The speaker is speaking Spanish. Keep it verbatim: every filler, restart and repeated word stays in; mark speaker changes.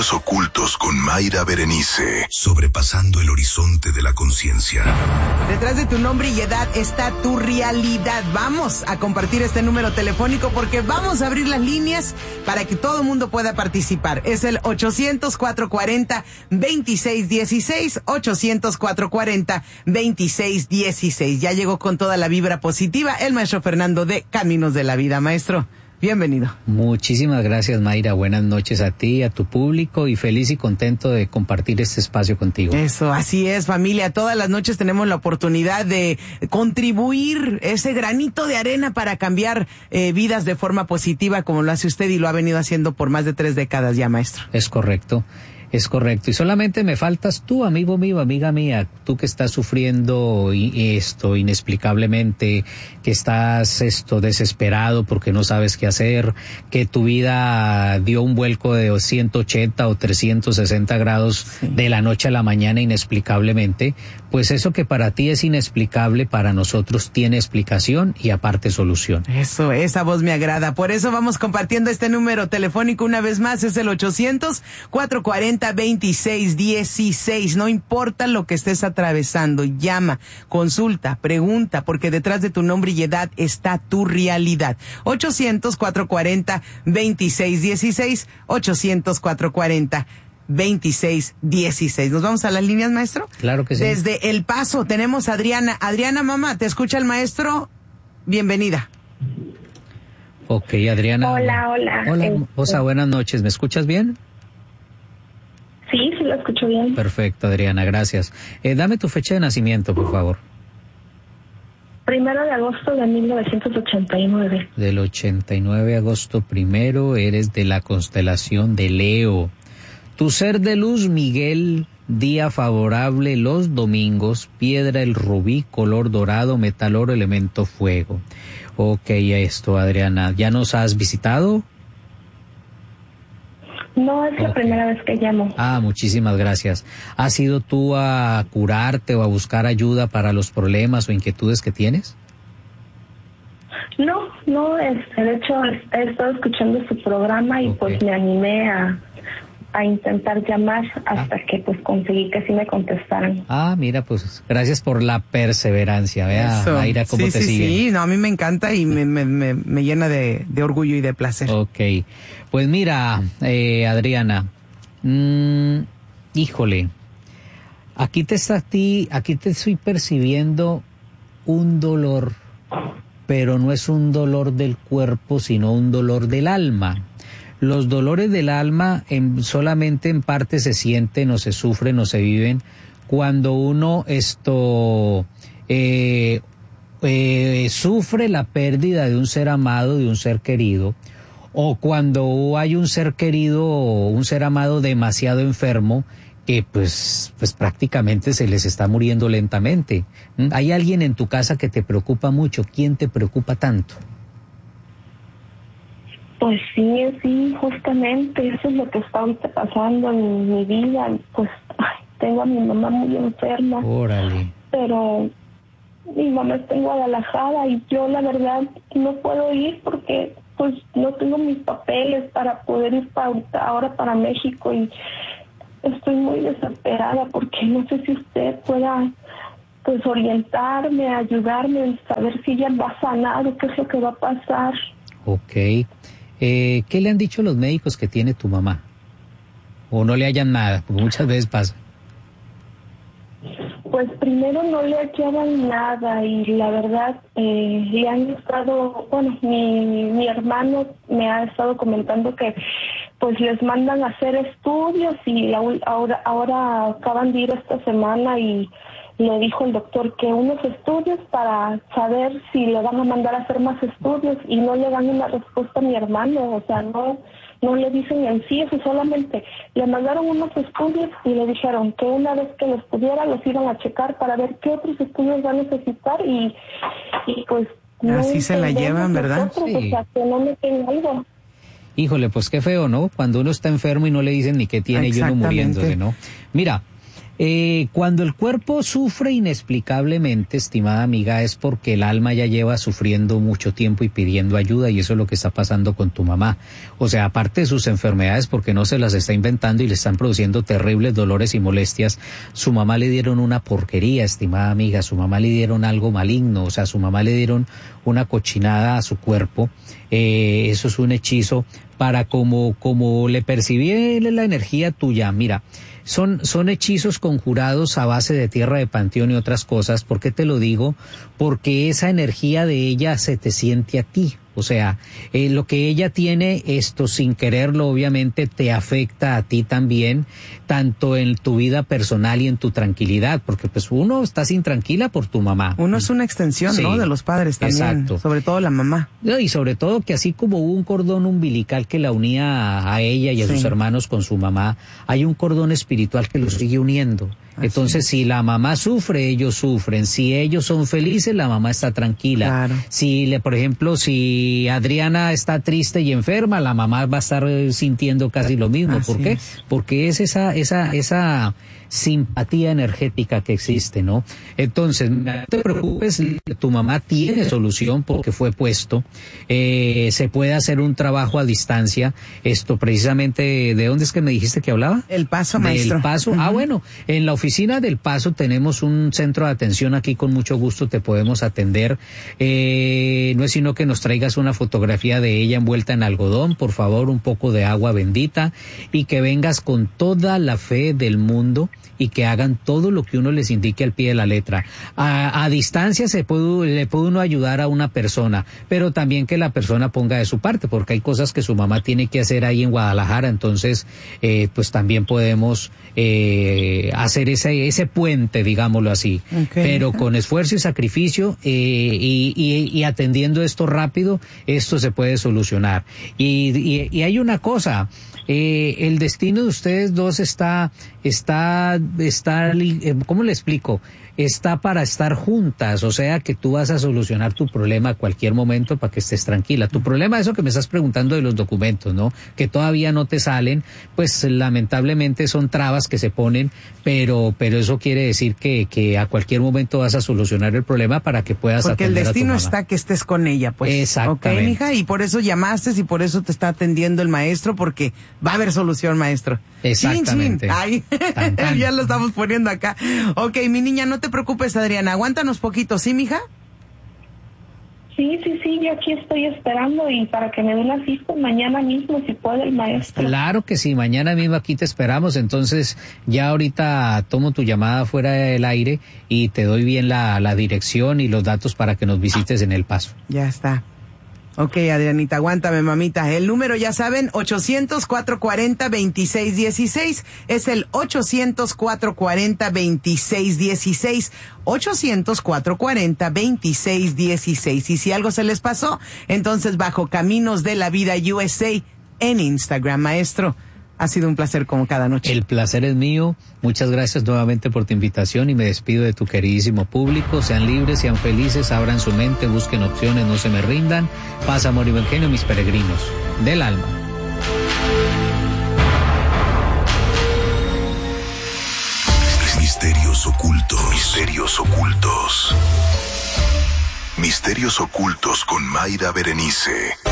Speaker 1: Misterios ocultos con Mayra Berenice. Sobrepasando el horizonte de la conciencia.
Speaker 2: Detrás de tu nombre y edad está tu realidad. Vamos a compartir este número telefónico porque vamos a abrir las líneas para que todo el mundo pueda participar. Es el ochocientos, cuatrocientos cuarenta, veintiséis dieciséis, ochocientos, cuatrocientos cuarenta, veintiséis dieciséis. Ya llegó con toda la vibra positiva el maestro Fernando de Caminos de la Vida. Maestro, bienvenido.
Speaker 3: Muchísimas gracias, Mayra. Buenas noches a ti, a tu público, y feliz y contento de compartir este espacio contigo.
Speaker 2: Eso, así es, familia. Todas las noches tenemos la oportunidad de contribuir ese granito de arena para cambiar eh, vidas de forma positiva, como lo hace usted y lo ha venido haciendo por más de tres décadas ya, maestro.
Speaker 3: Es correcto. Es correcto. Y solamente me faltas tú, amigo mío, amiga mía, tú que estás sufriendo esto inexplicablemente, que estás esto desesperado porque no sabes qué hacer, que tu vida dio un vuelco de ciento ochenta o trescientos sesenta grados sí. de la noche a la mañana inexplicablemente. Pues eso que para ti es inexplicable, para nosotros tiene explicación y aparte solución.
Speaker 2: Eso, esa voz me agrada. Por eso vamos compartiendo este número telefónico una vez más. Es el ochocientos, cuatrocientos cuarenta, veintiséis dieciséis. No importa lo que estés atravesando, llama, consulta, pregunta, porque detrás de tu nombre y edad está tu realidad. ochocientos, cuatrocientos cuarenta, veintiséis dieciséis, ochocientos, cuatrocientos cuarenta, veintiséis dieciséis. ¿Nos vamos a las líneas, maestro?
Speaker 3: Claro que sí.
Speaker 2: Desde El Paso tenemos a Adriana. Adriana, mamá, ¿te escucha el maestro? Bienvenida.
Speaker 3: Ok, Adriana.
Speaker 4: Hola, hola.
Speaker 3: Hola,
Speaker 4: eh,
Speaker 3: Osa, buenas noches. ¿Me escuchas bien?
Speaker 4: Sí, sí lo escucho bien.
Speaker 3: Perfecto, Adriana, gracias. Eh, dame tu fecha de nacimiento, por favor.
Speaker 4: Primero de agosto de mil novecientos ochenta y nueve.
Speaker 3: Del ochenta y nueve, agosto primero, eres de la constelación de Leo. Tu ser de luz, Miguel, día favorable los domingos, piedra el rubí, color dorado, metal oro, elemento fuego. Ok, esto, Adriana, ¿ya nos has visitado?
Speaker 4: No, es la okay. primera vez que llamo.
Speaker 3: Ah, muchísimas gracias. ¿Has ido tú a curarte o a buscar ayuda para los problemas o inquietudes que tienes?
Speaker 4: No, no, este, de hecho he estado escuchando su programa y okay. pues me animé a... a intentar llamar hasta ah. que pues conseguí que sí me contestaran.
Speaker 3: Ah, mira, pues gracias por la perseverancia. Vea, Eso. Mayra, cómo
Speaker 2: sí,
Speaker 3: te
Speaker 2: sí,
Speaker 3: sigue.
Speaker 2: Sí, no, a mí me encanta y me, me, me, me llena de, de orgullo y de placer.
Speaker 3: Ok, pues mira, eh, Adriana, mmm, híjole, aquí te está a ti, aquí te estoy percibiendo un dolor, pero no es un dolor del cuerpo, sino un dolor del alma. Los dolores del alma en, solamente en parte se sienten o se sufren o se viven cuando uno esto eh, eh, sufre la pérdida de un ser amado, de un ser querido, o cuando hay un ser querido o un ser amado demasiado enfermo que pues, pues prácticamente se les está muriendo lentamente. ¿Mm? ¿Hay alguien en tu casa que te preocupa mucho? ¿Quién te preocupa tanto?
Speaker 4: Pues sí, sí, justamente eso es lo que está ahorita pasando en mi vida. Pues ay, tengo a mi mamá muy enferma.
Speaker 3: Órale.
Speaker 4: Pero mi mamá está en Guadalajara y yo la verdad no puedo ir porque pues no tengo mis papeles para poder ir para ahorita, ahora para México y estoy muy desesperada porque no sé si usted pueda pues orientarme, ayudarme a saber si ella va a sanar o qué es lo que va a pasar.
Speaker 3: Ok. Eh, ¿Qué le han dicho los médicos que tiene tu mamá? ¿O no le hayan nada? Porque muchas veces pasa.
Speaker 4: Pues primero no le hallaban nada y la verdad eh, le han estado, bueno, mi, mi hermano me ha estado comentando que pues les mandan a hacer estudios y la, ahora, ahora acaban de ir esta semana y le dijo el doctor que unos estudios para saber si le van a mandar a hacer más estudios y no le dan una respuesta a mi hermano, o sea, no no le dicen en sí eso, solamente le mandaron unos estudios y le dijeron que una vez que los pudiera los iban a checar para ver qué otros estudios va a necesitar y, y pues... No
Speaker 2: así se la llevan, ¿verdad?
Speaker 4: Nosotros, sí. O sea, que no me tenga algo.
Speaker 3: Híjole, pues qué feo, ¿no? Cuando uno está enfermo y no le dicen ni qué tiene y uno muriéndose, ¿no? Mira, Eh, cuando el cuerpo sufre inexplicablemente, estimada amiga, es porque el alma ya lleva sufriendo mucho tiempo y pidiendo ayuda, y eso es lo que está pasando con tu mamá. O sea, aparte de sus enfermedades, porque no se las está inventando y le están produciendo terribles dolores y molestias, su mamá le dieron una porquería, estimada amiga, su mamá le dieron algo maligno, o sea, su mamá le dieron una cochinada a su cuerpo. Eh, eso es un hechizo para como, como le percibí la energía tuya. Mira, Son, son hechizos conjurados a base de tierra de panteón y otras cosas. ¿Por qué te lo digo? Porque esa energía de ella se te siente a ti. O sea, eh, lo que ella tiene, esto sin quererlo, obviamente te afecta a ti también, tanto en tu vida personal y en tu tranquilidad, porque pues uno está intranquila por tu mamá.
Speaker 2: Uno es una extensión, sí, ¿no? De los padres también. Exacto. Sobre todo la mamá.
Speaker 3: No, y sobre todo que así como hubo un cordón umbilical que la unía a, a ella y a sí. sus hermanos con su mamá, hay un cordón espiritual que los sigue uniendo. Así Entonces, es. si la mamá sufre, ellos sufren. Si ellos son felices, la mamá está tranquila.
Speaker 2: Claro.
Speaker 3: Si, le, por ejemplo, si Adriana está triste y enferma, la mamá va a estar sintiendo casi lo mismo. Así ¿Por qué? Es. Porque es esa, esa, esa simpatía energética que existe, ¿no? Entonces, no te preocupes, tu mamá tiene solución porque fue puesto. Eh, se puede hacer un trabajo a distancia. Esto precisamente, ¿de dónde es que me dijiste que hablaba?
Speaker 2: El Paso, maestro.
Speaker 3: El Paso. Uh-huh. Ah, bueno, en la oficina del Paso tenemos un centro de atención aquí, con mucho gusto te podemos atender. Eh, no es sino que nos traigas una fotografía de ella envuelta en algodón, por favor, un poco de agua bendita, y que vengas con toda la fe del mundo y que hagan todo lo que uno les indique al pie de la letra. A, a distancia se puede, le puede uno ayudar a una persona, pero también que la persona ponga de su parte, porque hay cosas que su mamá tiene que hacer ahí en Guadalajara, entonces eh, pues también podemos eh, hacer ese, ese puente, digámoslo así, okay. Pero con esfuerzo y sacrificio eh, y, y, y atendiendo esto rápido, esto se puede solucionar. Y, y, y hay una cosa, eh, el destino de ustedes dos está, está, está, eh, ¿cómo le explico? Está para estar juntas, o sea que tú vas a solucionar tu problema a cualquier momento para que estés tranquila. Tu problema, eso que me estás preguntando de los documentos, ¿no? Que todavía no te salen, pues lamentablemente son trabas que se ponen, pero pero eso quiere decir que, que a cualquier momento vas a solucionar el problema para que puedas
Speaker 2: Porque
Speaker 3: atender
Speaker 2: el destino
Speaker 3: a tu mamá.
Speaker 2: Está que estés con ella, pues.
Speaker 3: Exactamente.
Speaker 2: Ok, mija, y por eso llamaste y por eso te está atendiendo el maestro, porque va a haber solución, maestro.
Speaker 3: Exactamente.
Speaker 2: Chin, chin. Ay, tan, tan. Ya lo estamos poniendo acá. Ok, mi niña, no te preocupes, Adriana, aguántanos poquito, ¿sí, mija?
Speaker 4: Sí, sí, sí, yo aquí estoy esperando y para que me dé una cita mañana mismo, si puede el maestro.
Speaker 3: Claro que sí, mañana mismo aquí te esperamos, entonces ya ahorita tomo tu llamada fuera del aire y te doy bien la, la dirección y los datos para que nos visites en El Paso.
Speaker 2: Ya está. Ok, Adrianita, aguántame, mamita. El número, ya saben, ochocientos, cuatrocientos cuarenta, veintiséis dieciséis. Es el ochocientos, cuatrocientos cuarenta, veintiséis dieciséis. ochocientos, cuatrocientos cuarenta, veintiséis dieciséis. Y si algo se les pasó, entonces bajo Caminos de la Vida U S A en Instagram, maestro. Ha sido un placer como cada noche.
Speaker 3: El placer es mío. Muchas gracias nuevamente por tu invitación y me despido de tu queridísimo público. Sean libres, sean felices, abran su mente, busquen opciones, no se me rindan. Paz, amor y buen genio, mis peregrinos del alma.
Speaker 1: Misterios ocultos. Misterios ocultos. Misterios ocultos con Mayra Berenice.